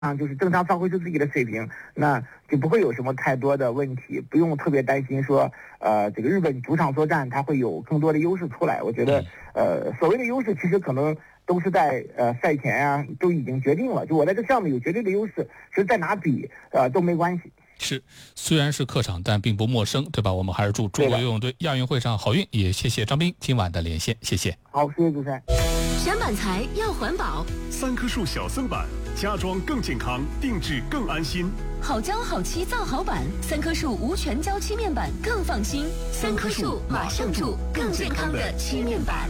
就是正常发挥出自己的水平，那就不会有什么太多的问题，不用特别担心说这个日本主场作战它会有更多的优势出来。我觉得所谓的优势其实可能都是在赛前啊都已经决定了，就我在这项目有绝对的优势，其实在哪比都没关系。 是，虽然是客场，但并不陌生，对吧？我们还是祝中国游泳队亚运会上好运，也谢谢张斌今晚的连线，谢谢。 好，谢谢主持人。 选板材要环保 ，3棵树小森板，加装更健康，定制更安心。 好胶好漆造好板，3棵树无全胶漆面板更放心。3棵树马上筑更健康的漆面板。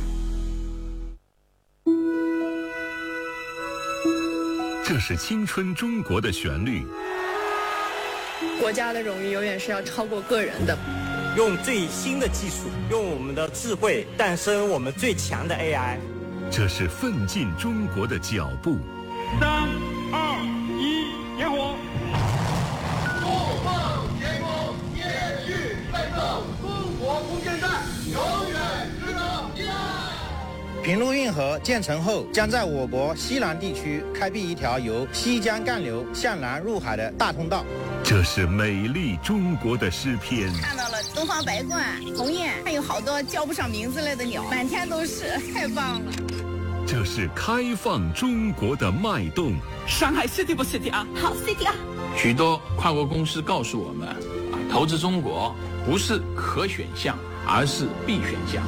这是青春中国的旋律。 国家的荣誉永远是要超过个人的。 用最新的技术，用我们的智慧诞生我们最强的 AI。 这是奋进中国的脚步。 3、2、1，点火！ 不忘前功，延续奋斗，中国空间站永远值得依赖。 平陆运河建成后，将在我国西南地区开辟一条由西江干流向南入海的大通道。 这是美丽中国的诗篇。 看到了东方白鹳、鸿雁，还有好多叫不上名字来的鸟，满天都是，太棒了。 这是开放中国的脉动。 上海 City 不 City 啊？ 好 City 啊！ 许多跨国公司告诉我们，投资中国不是可选项，而是必选项。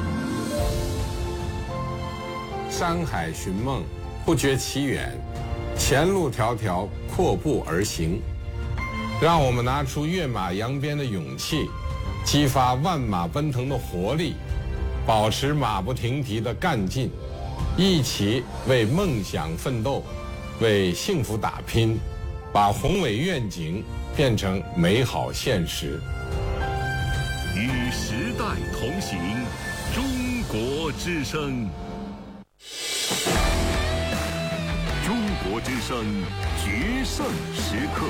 山海寻梦，不觉其远，前路迢迢，阔步而行。让我们拿出跃马扬鞭的勇气，激发万马奔腾的活力，保持马不停蹄的干劲，一起为梦想奋斗，为幸福打拼，把宏伟愿景变成美好现实。 与时代同行，中国之声。中国之声决胜时刻。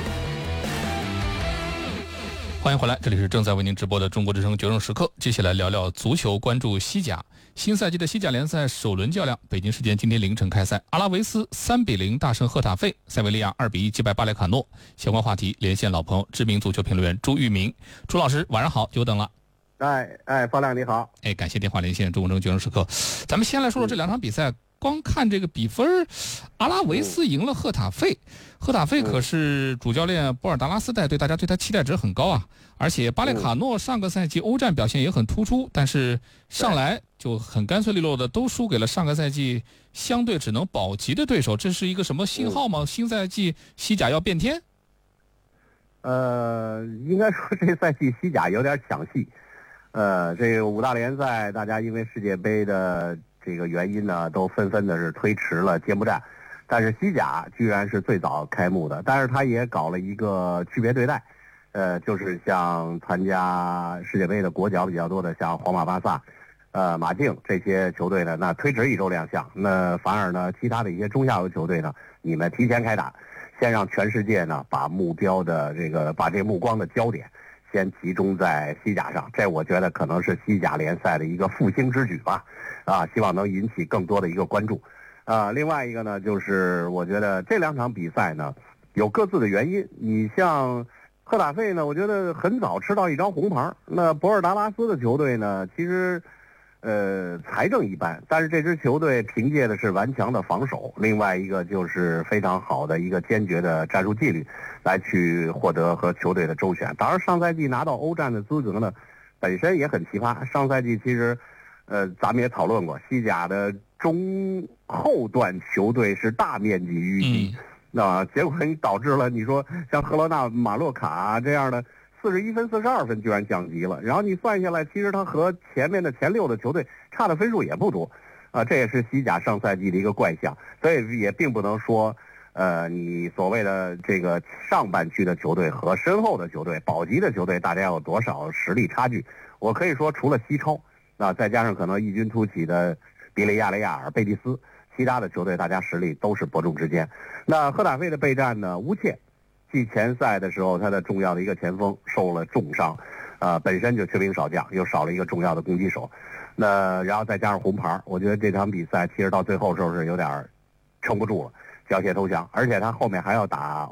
欢迎回来，这里是正在为您直播的中国之声决胜时刻。接下来聊聊足球，关注西甲。新赛季的西甲联赛首轮较量，北京时间今天凌晨开赛，阿拉维斯3-0大胜赫塔费，塞维利亚2-1击败巴列卡诺。相关话题连线老朋友，知名足球评论员朱玉明。朱老师晚上好，久等了。 方亮你好。 感谢电话连线中国之声决胜时刻。咱们先来说说这两场比赛。光看这个比分，阿拉维斯赢了赫塔费。赫塔费可是主教练波尔达拉斯带队，大家对他期待值很高啊。而且巴列卡诺上个赛季欧战表现也很突出，但是上来就很干脆利落的都输给了上个赛季相对只能保级的对手，这是一个什么信号吗？新赛季西甲要变天？ 应该说这赛季西甲有点抢戏。这个5大联赛大家因为世界杯的这个原因呢，都纷纷的是推迟了揭幕战，但是西甲居然是最早开幕的，但是他也搞了一个区别对待，就是像参加世界杯的国脚比较多的，像皇马、巴萨、马竞这些球队呢，那推迟1周亮相，那反而呢，其他的一些中下游球队呢，你们提前开打，先让全世界呢把把这目光的焦点先集中在西甲上，这我觉得可能是西甲联赛的一个复兴之举吧。希望能引起更多的一个关注。另外一个呢，就是我觉得这两场比赛呢，有各自的原因。你像赫塔费呢，我觉得很早吃到一张红牌。那博尔达拉斯的球队呢，其实财政一般，但是这支球队凭借的是顽强的防守，另外一个就是非常好的一个坚决的战术纪律，来去获得和球队的周旋。当然，上赛季拿到欧战的资格呢，本身也很奇葩。上赛季其实。咱们也讨论过，西甲的中后段球队是大面积淤积，结果你导致了你说像赫罗纳、马洛卡这样的41分、42分居然降级了，然后你算下来，其实他和前面的前6的球队差的分数也不多，这也是西甲上赛季的一个怪象，所以也并不能说，你所谓的这个上半区的球队和身后的球队、保级的球队，大家有多少实力差距？我可以说，除了西超。再加上可能异军突起的比利亚雷亚尔、贝蒂斯，其他的球队大家实力都是伯仲之间。那赫塔费的备战呢，乌切，季前赛的时候他的重要的一个前锋受了重伤，本身就缺兵少将，又少了一个重要的攻击手，那然后再加上红牌，我觉得这场比赛其实到最后时候是有点撑不住了。 缴械投降，而且他后面还要打